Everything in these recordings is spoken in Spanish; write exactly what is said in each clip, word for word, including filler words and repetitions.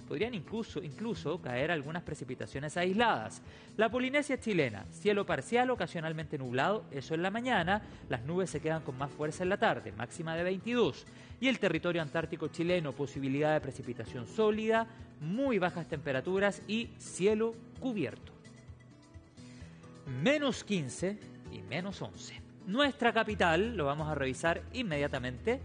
podrían incluso, incluso caer algunas precipitaciones aisladas. La Polinesia chilena, cielo parcial, ocasionalmente nublado, eso en la mañana. Las nubes se quedan con más fuerza en la tarde, máxima de veintidós. Y el territorio antártico chileno, posibilidad de precipitación sólida, muy bajas temperaturas y cielo cubierto. Menos quince y menos once. Nuestra capital lo vamos a revisar inmediatamente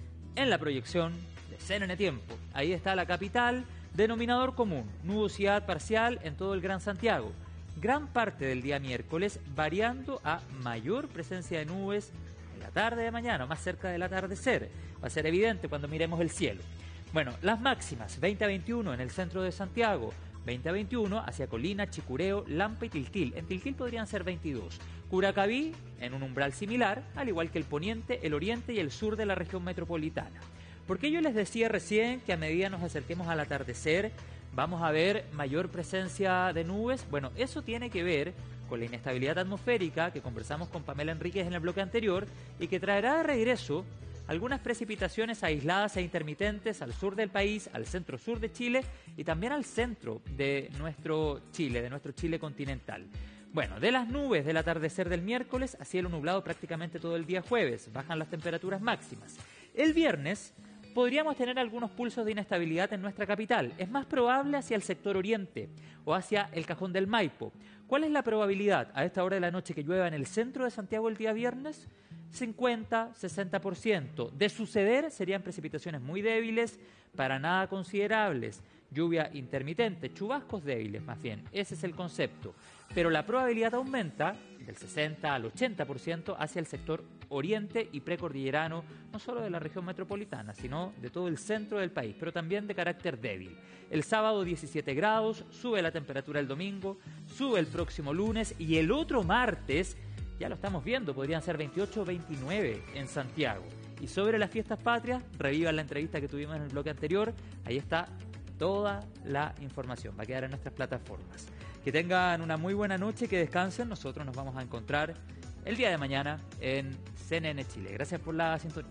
en la proyección de C N N Tiempo. Ahí está la capital, denominador común, nubosidad parcial en todo el Gran Santiago. Gran parte del día miércoles variando a mayor presencia de nubes en la tarde de mañana, más cerca del atardecer. Va a ser evidente cuando miremos el cielo. Bueno, las máximas, veinte a veintiuno en el centro de Santiago, veinte a veintiuno hacia Colina, Chicureo, Lampa y Tiltil. En Tiltil podrían ser veintidós. Curacaví en un umbral similar, al igual que el poniente, el oriente y el sur de la región metropolitana. Porque yo les decía recién que a medida nos acerquemos al atardecer vamos a ver mayor presencia de nubes. Bueno, eso tiene que ver con la inestabilidad atmosférica que conversamos con Pamela Enríquez en el bloque anterior y que traerá de regreso algunas precipitaciones aisladas e intermitentes al sur del país, al centro-sur de Chile y también al centro de nuestro Chile, de nuestro Chile continental. Bueno, de las nubes del atardecer del miércoles a cielo nublado prácticamente todo el día jueves, bajan las temperaturas máximas. El viernes podríamos tener algunos pulsos de inestabilidad en nuestra capital. Es más probable hacia el sector oriente o hacia el Cajón del Maipo. ¿Cuál es la probabilidad a esta hora de la noche que llueva en el centro de Santiago el día viernes? cincuenta, sesenta por ciento. De suceder serían precipitaciones muy débiles, para nada considerables. Lluvia intermitente, chubascos débiles más bien. Ese es el concepto. Pero la probabilidad aumenta del sesenta al ochenta por ciento hacia el sector oriente y precordillerano, no solo de la región metropolitana, sino de todo el centro del país, pero también de carácter débil. El sábado diecisiete grados, sube la temperatura el domingo, sube el próximo lunes y el otro martes, ya lo estamos viendo, podrían ser veintiocho o veintinueve en Santiago. Y sobre las fiestas patrias, revivan la entrevista que tuvimos en el bloque anterior, ahí está toda la información, va a quedar en nuestras plataformas. Que tengan una muy buena noche, que descansen, nosotros nos vamos a encontrar el día de mañana en C N N Chile. Gracias por la sintonía.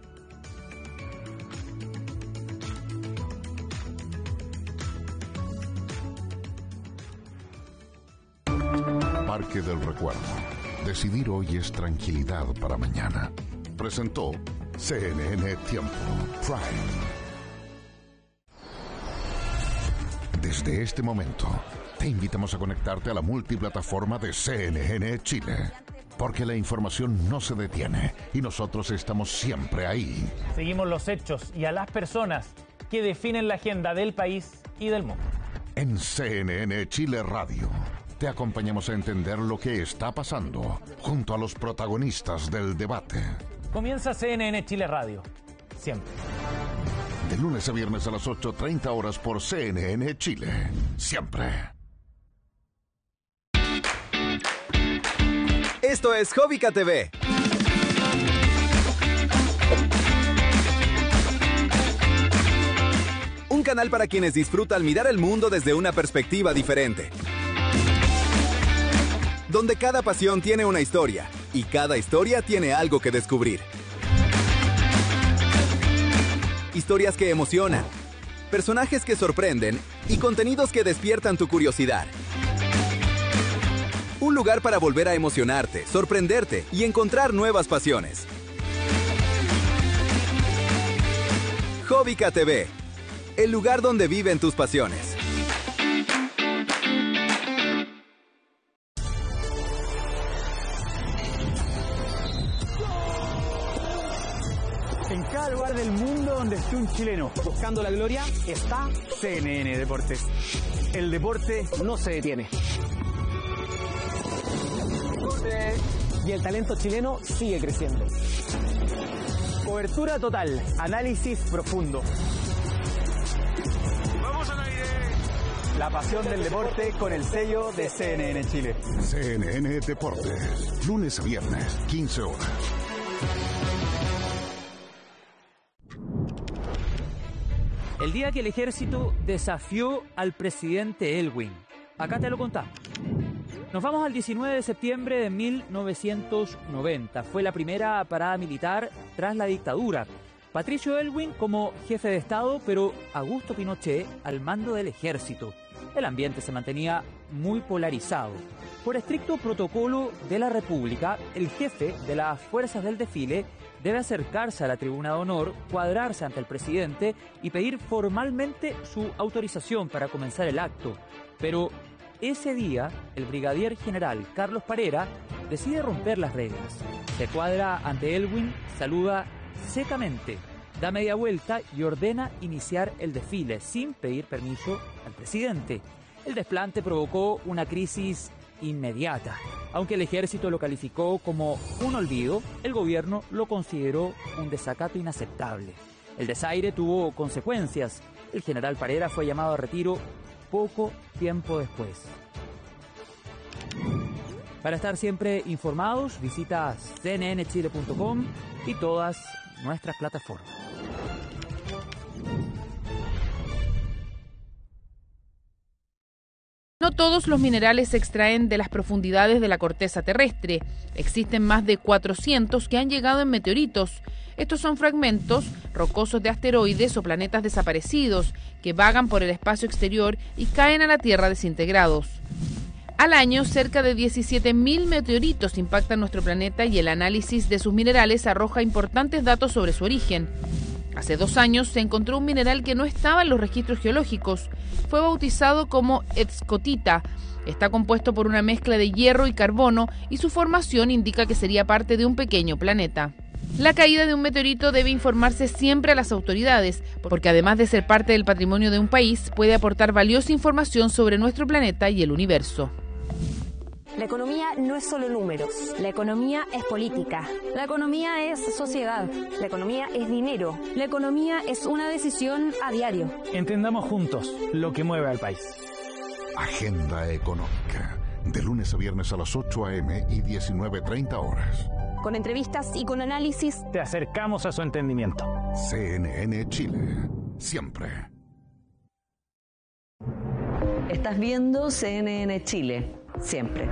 Parque del Recuerdo. Decidir hoy es tranquilidad para mañana. Presentó C N N Tiempo Prime. Desde este momento, te invitamos a conectarte a la multiplataforma de C N N Chile. Porque la información no se detiene y nosotros estamos siempre ahí. Seguimos los hechos y a las personas que definen la agenda del país y del mundo. En C N N Chile Radio, te acompañamos a entender lo que está pasando junto a los protagonistas del debate. Comienza C N N Chile Radio. Siempre. De lunes a viernes a las ocho treinta horas por C N N Chile. Siempre. Esto es Jovica T V. Un canal para quienes disfrutan mirar el mundo desde una perspectiva diferente. Donde cada pasión tiene una historia y cada historia tiene algo que descubrir. Historias que emocionan, personajes que sorprenden y contenidos que despiertan tu curiosidad. Un lugar para volver a emocionarte, sorprenderte y encontrar nuevas pasiones. Jovica T V, el lugar donde viven tus pasiones. En cada lugar del mundo donde esté un chileno buscando la gloria, está C N N Deportes. El deporte no se detiene. Y el talento chileno sigue creciendo. Cobertura total, análisis profundo. ¡Vamos al aire! La pasión del deporte con el sello de C N N Chile. C N N Deportes, lunes a viernes, quince horas. El día que el ejército desafió al presidente Elwin. Acá te lo contamos. Nos vamos al diecinueve de septiembre de mil novecientos noventa. Fue la primera parada militar tras la dictadura. Patricio Aylwin como jefe de Estado, pero Augusto Pinochet al mando del ejército. El ambiente se mantenía muy polarizado. Por estricto protocolo de la República, el jefe de las fuerzas del desfile debe acercarse a la tribuna de honor, cuadrarse ante el presidente y pedir formalmente su autorización para comenzar el acto. Pero ese día, el brigadier general Carlos Parera decide romper las reglas. Se cuadra ante Aylwin, saluda secamente, da media vuelta y ordena iniciar el desfile sin pedir permiso al presidente. El desplante provocó una crisis inmediata. Aunque el ejército lo calificó como un olvido, el gobierno lo consideró un desacato inaceptable. El desaire tuvo consecuencias. El general Parera fue llamado a retiro poco tiempo después. Para estar siempre informados, visita c n n chile punto com y todas nuestras plataformas. No todos los minerales se extraen de las profundidades de la corteza terrestre. Existen más de cuatrocientos que han llegado en meteoritos. Estos son fragmentos rocosos de asteroides o planetas desaparecidos que vagan por el espacio exterior y caen a la Tierra desintegrados. Al año, cerca de diecisiete mil meteoritos impactan nuestro planeta y el análisis de sus minerales arroja importantes datos sobre su origen. Hace dos años se encontró un mineral que no estaba en los registros geológicos. Fue bautizado como escotita. Está compuesto por una mezcla de hierro y carbono y su formación indica que sería parte de un pequeño planeta. La caída de un meteorito debe informarse siempre a las autoridades, porque además de ser parte del patrimonio de un país, puede aportar valiosa información sobre nuestro planeta y el universo. La economía no es solo números. La economía es política. La economía es sociedad. La economía es dinero. La economía es una decisión a diario. Entendamos juntos lo que mueve al país. Agenda Económica. De lunes a viernes a las ocho a eme y diecinueve treinta horas. Con entrevistas y con análisis. Te acercamos a su entendimiento. C N N Chile. Siempre. Estás viendo C N N Chile. Siempre.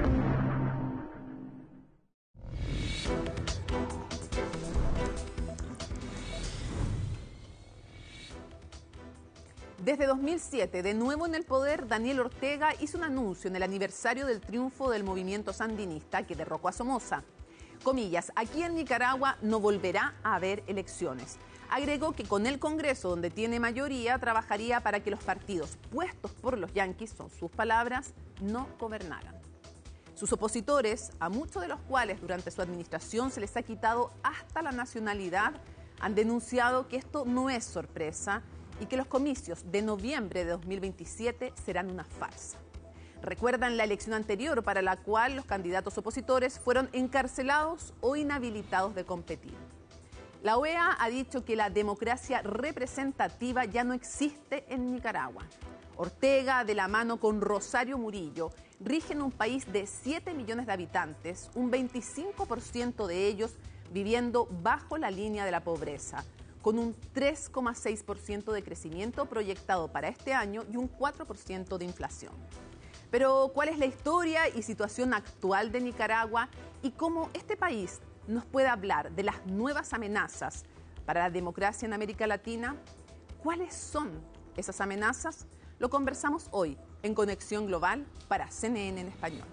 Desde dos mil siete, de nuevo en el poder, Daniel Ortega hizo un anuncio en el aniversario del triunfo del movimiento sandinista que derrocó a Somoza. Comillas, aquí en Nicaragua no volverá a haber elecciones. Agregó que con el Congreso, donde tiene mayoría, trabajaría para que los partidos puestos por los yanquis, son sus palabras, no gobernaran. Sus opositores, a muchos de los cuales durante su administración se les ha quitado hasta la nacionalidad, han denunciado que esto no es sorpresa y que los comicios de noviembre de dos mil veintisiete serán una farsa. Recuerdan la elección anterior para la cual los candidatos opositores fueron encarcelados o inhabilitados de competir. La O E A ha dicho que la democracia representativa ya no existe en Nicaragua. Ortega, de la mano con Rosario Murillo, rigen un país de siete millones de habitantes, un veinticinco por ciento de ellos viviendo bajo la línea de la pobreza, con un tres coma seis por ciento de crecimiento proyectado para este año y un cuatro por ciento de inflación. Pero, ¿cuál es la historia y situación actual de Nicaragua y cómo este país nos puede hablar de las nuevas amenazas para la democracia en América Latina? ¿Cuáles son esas amenazas? Lo conversamos hoy en Conexión Global para C N N en español.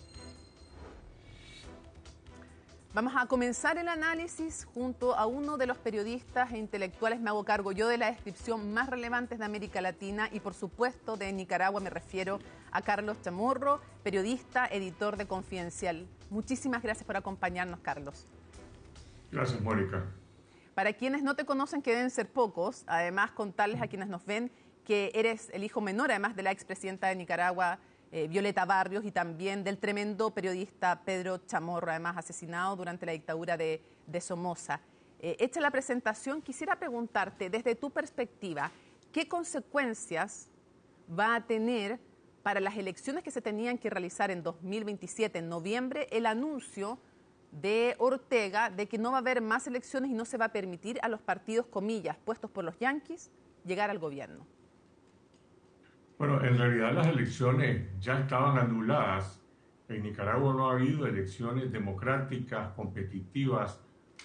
Vamos a comenzar el análisis junto a uno de los periodistas e intelectuales. Me hago cargo yo de la descripción más relevante de América Latina y, por supuesto, de Nicaragua. Me refiero a Carlos Chamorro, periodista, editor de Confidencial. Muchísimas gracias por acompañarnos, Carlos. Gracias, Mónica. Para quienes no te conocen, que deben ser pocos, además contarles a quienes nos ven que eres el hijo menor, además de la expresidenta de Nicaragua, Eh, Violeta Barrios, y también del tremendo periodista Pedro Chamorro, además asesinado durante la dictadura de, de Somoza. Eh, hecha la presentación, quisiera preguntarte, desde tu perspectiva, ¿qué consecuencias va a tener para las elecciones que se tenían que realizar en dos mil veintisiete, en noviembre, el anuncio de Ortega de que no va a haber más elecciones y no se va a permitir a los partidos, comillas, puestos por los yanquis, llegar al gobierno? Bueno, en realidad las elecciones ya estaban anuladas. En Nicaragua no ha habido elecciones democráticas, competitivas,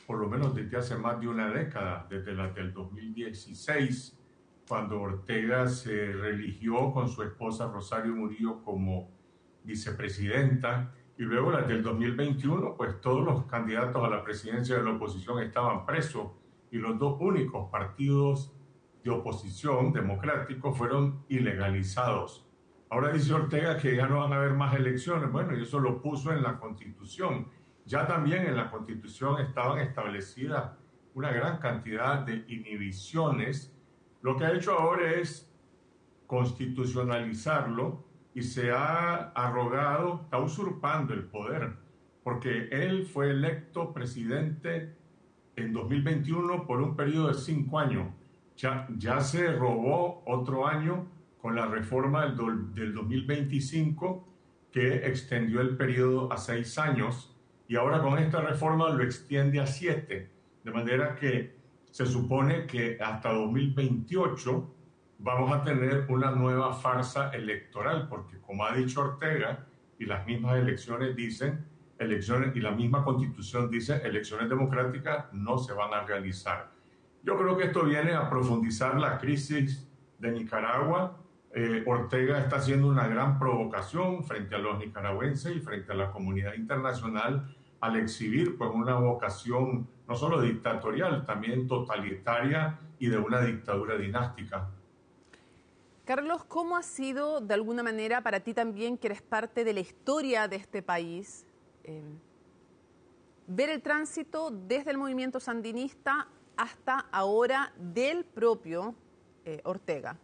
por lo menos desde hace más de una década, desde la del dos mil dieciséis, cuando Ortega se religió con su esposa Rosario Murillo como vicepresidenta, y luego la del dos mil veintiuno, pues todos los candidatos a la presidencia de la oposición estaban presos, y los dos únicos partidos de oposición democráticos fueron ilegalizados. Ahora dice Ortega que ya no van a haber más elecciones. Bueno, y eso lo puso en la Constitución. Ya también en la Constitución estaban establecidas una gran cantidad de inhibiciones. Lo que ha hecho ahora es constitucionalizarlo y se ha arrogado, está usurpando el poder, porque él fue electo presidente en dos mil veintiuno por un periodo de cinco años. Ya, ya se robó otro año con la reforma del, do, del dos mil veinticinco, que extendió el periodo a seis años, y ahora con esta reforma lo extiende a siete, de manera que se supone que hasta dos mil veintiocho vamos a tener una nueva farsa electoral, porque como ha dicho Ortega, y las mismas elecciones dicen, elecciones y la misma Constitución dice, elecciones democráticas no se van a realizar. Yo creo que esto viene a profundizar la crisis de Nicaragua. Eh, Ortega está haciendo una gran provocación frente a los nicaragüenses y frente a la comunidad internacional al exhibir pues, una vocación no solo dictatorial, también totalitaria y de una dictadura dinástica. Carlos, ¿cómo ha sido de alguna manera para ti también, que eres parte de la historia de este país, eh, ver el tránsito desde el movimiento sandinista hasta ahora del propio eh, Ortega?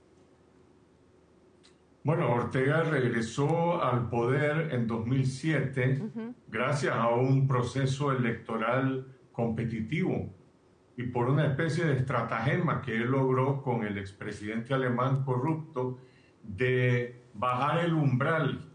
Bueno, Ortega regresó al poder en dos mil siete uh-huh. gracias a un proceso electoral competitivo y por una especie de estratagema que él logró con el expresidente alemán corrupto de bajar el umbral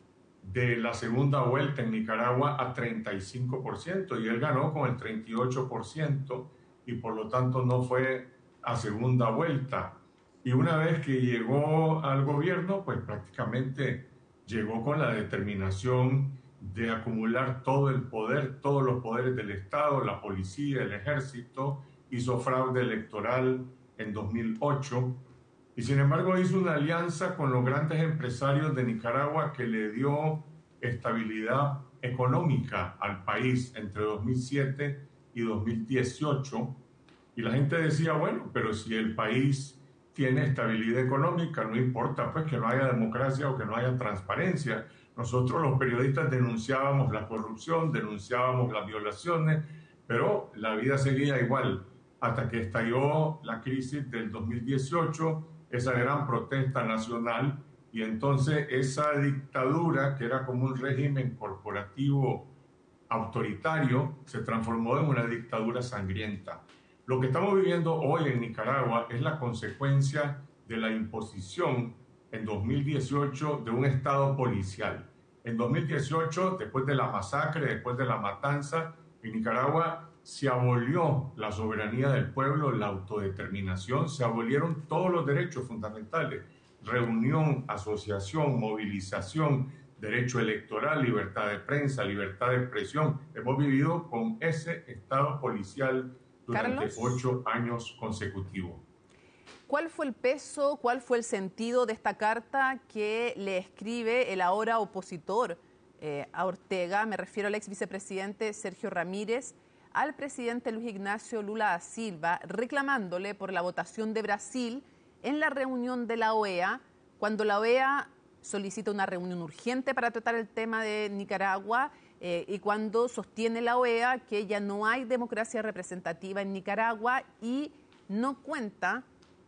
de la segunda vuelta en Nicaragua a treinta y cinco por ciento, y él ganó con el treinta y ocho por ciento y por lo tanto no fue a segunda vuelta. Y una vez que llegó al gobierno, pues prácticamente llegó con la determinación de acumular todo el poder, todos los poderes del Estado, la policía, el ejército, hizo fraude electoral en dos mil ocho y sin embargo hizo una alianza con los grandes empresarios de Nicaragua que le dio estabilidad económica al país entre dos mil siete y dos mil dieciocho. Y la gente decía, bueno, pero si el país tiene estabilidad económica, no importa pues que no haya democracia o que no haya transparencia. Nosotros los periodistas denunciábamos la corrupción, denunciábamos las violaciones, pero la vida seguía igual hasta que estalló la crisis del dos mil dieciocho, esa gran protesta nacional, y entonces esa dictadura, que era como un régimen corporativo autoritario, se transformó en una dictadura sangrienta. Lo que estamos viviendo hoy en Nicaragua es la consecuencia de la imposición en dos mil dieciocho de un Estado policial. En dos mil dieciocho, después de la masacre, después de la matanza, en Nicaragua se abolió la soberanía del pueblo, la autodeterminación, se abolieron todos los derechos fundamentales, reunión, asociación, movilización, derecho electoral, libertad de prensa, libertad de expresión. Hemos vivido con ese Estado policial durante Carlos, ocho años consecutivos. ¿Cuál fue el peso, cuál fue el sentido de esta carta que le escribe el ahora opositor eh, a Ortega? Me refiero al ex vicepresidente Sergio Ramírez, al presidente Luis Ignacio Lula da Silva, reclamándole por la votación de Brasil en la reunión de la O E A, cuando la O E A solicita una reunión urgente para tratar el tema de Nicaragua, eh, y cuando sostiene la O E A que ya no hay democracia representativa en Nicaragua y no cuenta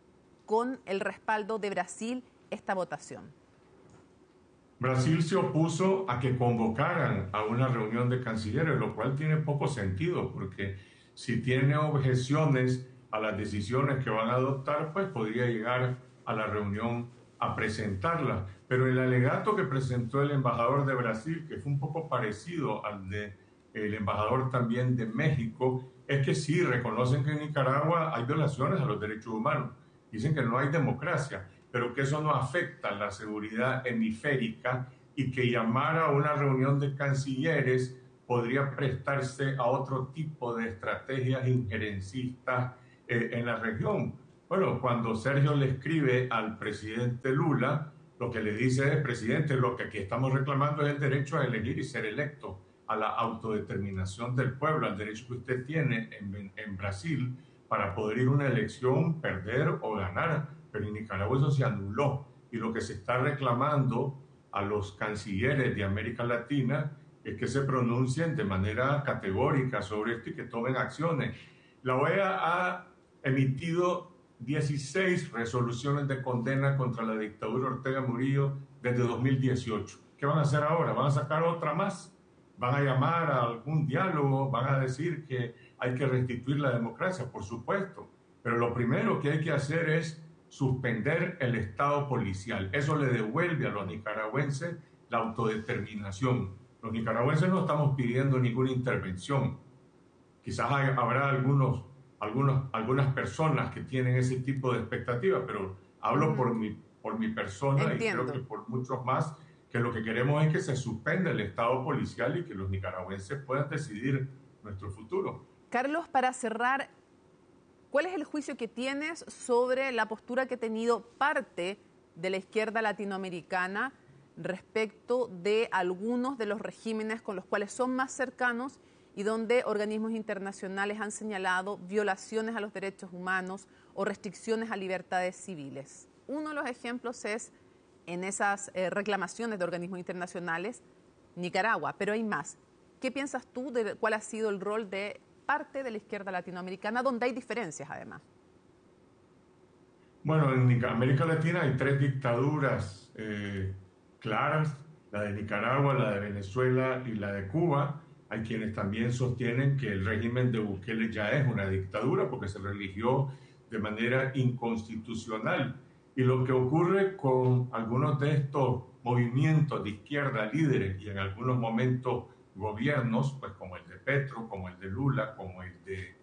con el respaldo de Brasil esta votación. Brasil se opuso a que convocaran a una reunión de cancilleres, lo cual tiene poco sentido, porque si tiene objeciones a las decisiones que van a adoptar, pues podría llegar a la reunión a presentarlas. Pero el alegato que presentó el embajador de Brasil, que fue un poco parecido al de el embajador también de México, es que sí reconocen que en Nicaragua hay violaciones a los derechos humanos. Dicen que no hay democracia, pero que eso no afecta la seguridad hemisférica y que llamar a una reunión de cancilleres podría prestarse a otro tipo de estrategias injerencistas eh, en la región. Bueno, cuando Sergio le escribe al presidente Lula, lo que le dice es, presidente, lo que aquí estamos reclamando es el derecho a elegir y ser electo, a la autodeterminación del pueblo, al derecho que usted tiene en, en Brasil para poder ir a una elección, perder o ganar, pero en Nicaragua eso se anuló. Y lo que se está reclamando a los cancilleres de América Latina es que se pronuncien de manera categórica sobre esto y que tomen acciones. La O E A ha emitido dieciséis resoluciones de condena contra la dictadura Ortega Murillo desde dos mil dieciocho. ¿Qué van a hacer ahora? ¿Van a sacar otra más? ¿Van a llamar a algún diálogo? ¿Van a decir que hay que restituir la democracia? Por supuesto. Pero lo primero que hay que hacer es suspender el Estado policial. Eso le devuelve a los nicaragüenses la autodeterminación. Los nicaragüenses no estamos pidiendo ninguna intervención. Quizás hay, habrá algunos, algunos, algunas personas que tienen ese tipo de expectativas, pero hablo uh-huh. por, mi, por mi persona Entiendo. Y creo que por muchos más, que lo que queremos es que se suspenda el Estado policial y que los nicaragüenses puedan decidir nuestro futuro. Carlos, para cerrar, ¿cuál es el juicio que tienes sobre la postura que ha tenido parte de la izquierda latinoamericana respecto de algunos de los regímenes con los cuales son más cercanos y donde organismos internacionales han señalado violaciones a los derechos humanos o restricciones a libertades civiles? Uno de los ejemplos es, en esas eh, reclamaciones de organismos internacionales, Nicaragua, pero hay más. ¿Qué piensas tú de cuál ha sido el rol de parte de la izquierda latinoamericana, donde hay diferencias además? Bueno, en América Latina hay tres dictaduras eh, claras, la de Nicaragua, la de Venezuela y la de Cuba. Hay quienes también sostienen que el régimen de Bukele ya es una dictadura porque se religió de manera inconstitucional. Y lo que ocurre con algunos de estos movimientos de izquierda líderes y en algunos momentos gobiernos, pues como el de Petro, como el de Lula, como el de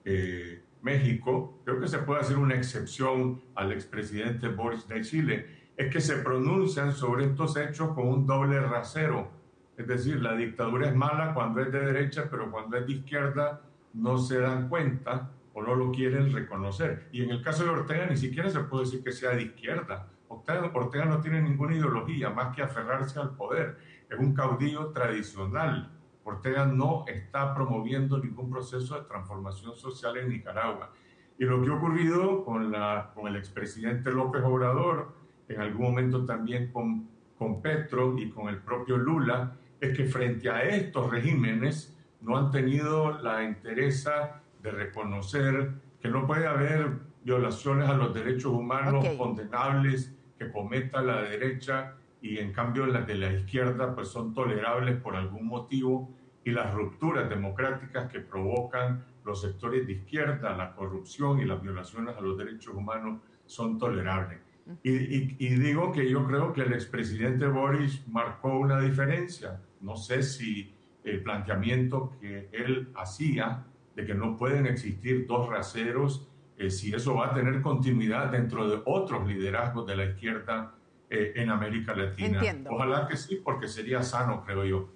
eh, México, creo que se puede hacer una excepción al expresidente Boric de Chile, es que se pronuncian sobre estos hechos con un doble rasero. Es decir, la dictadura es mala cuando es de derecha, pero cuando es de izquierda no se dan cuenta o no lo quieren reconocer. Y en el caso de Ortega ni siquiera se puede decir que sea de izquierda. Ortega, Ortega no tiene ninguna ideología más que aferrarse al poder. Es un caudillo tradicional. Ortega no está promoviendo ningún proceso de transformación social en Nicaragua. Y lo que ha ocurrido con, la, con el expresidente López Obrador, en algún momento también con, con Petro y con el propio Lula, es que frente a estos regímenes no han tenido la entereza de reconocer que no puede haber violaciones a los derechos humanos okay. condenables que cometa la derecha y en cambio las de la izquierda pues son tolerables por algún motivo, y las rupturas democráticas que provocan los sectores de izquierda, la corrupción y las violaciones a los derechos humanos son tolerables. Y, y, y digo que yo creo que el expresidente Boric marcó una diferencia. No sé si el planteamiento que él hacía de que no pueden existir dos raseros, eh, si eso va a tener continuidad dentro de otros liderazgos de la izquierda eh, en América Latina. Entiendo. Ojalá que sí, porque sería sano, creo yo.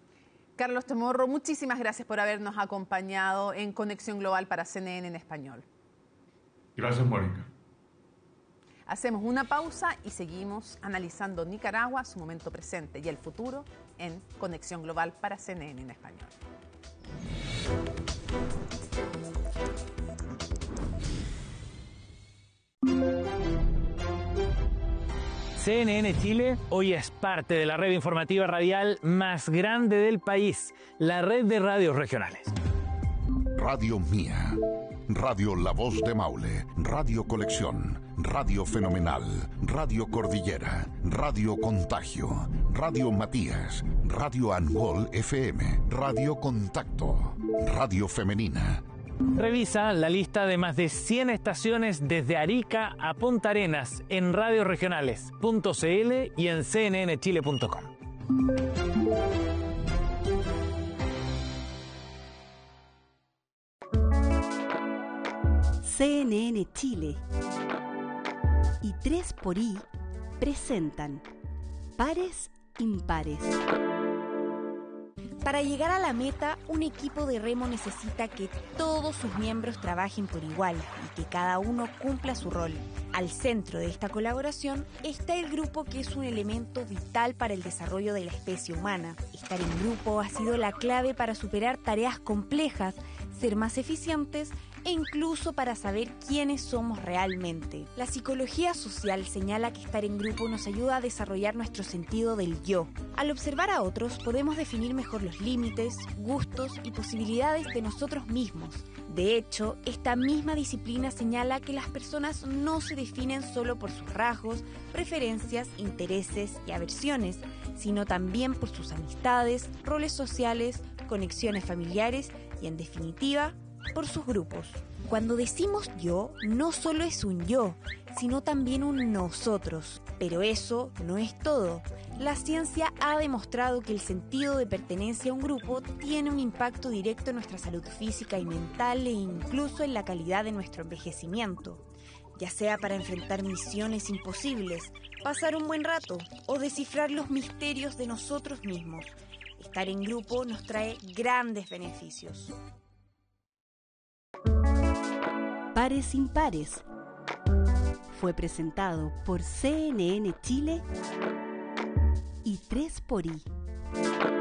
Carlos Chamorro, muchísimas gracias por habernos acompañado en Conexión Global para C N N en español. Gracias, Mónica. Hacemos una pausa y seguimos analizando Nicaragua, su momento presente y el futuro en Conexión Global para C N N en español. C N N Chile hoy es parte de la red informativa radial más grande del país, la red de radios regionales. Radio Mía, Radio La Voz de Maule, Radio Colección, Radio Fenomenal, Radio Cordillera, Radio Contagio, Radio Matías, Radio Angol F M, Radio Contacto, Radio Femenina. Revisa la lista de más de cien estaciones desde Arica a Punta Arenas en radioregionales punto c l y en c n n chile punto com. C N N Chile y tres por I presentan Pares Impares. Para llegar a la meta, un equipo de remo necesita que todos sus miembros trabajen por igual y que cada uno cumpla su rol. Al centro de esta colaboración está el grupo, que es un elemento vital para el desarrollo de la especie humana. Estar en grupo ha sido la clave para superar tareas complejas, ser más eficientes e incluso para saber quiénes somos realmente. La psicología social señala que estar en grupo nos ayuda a desarrollar nuestro sentido del yo. Al observar a otros podemos definir mejor los límites, gustos y posibilidades de nosotros mismos. De hecho, esta misma disciplina señala que las personas no se definen solo por sus rasgos, preferencias, intereses y aversiones, sino también por sus amistades, roles sociales, conexiones familiares y, en definitiva, por sus grupos. Cuando decimos yo, no solo es un yo, sino también un nosotros. Pero eso no es todo. La ciencia ha demostrado que el sentido de pertenencia a un grupo tiene un impacto directo en nuestra salud física y mental e incluso en la calidad de nuestro envejecimiento. Ya sea para enfrentar misiones imposibles, pasar un buen rato o descifrar los misterios de nosotros mismos. Estar en grupo nos trae grandes beneficios. Pares Impares fue presentado por C N N Chile y tres por I.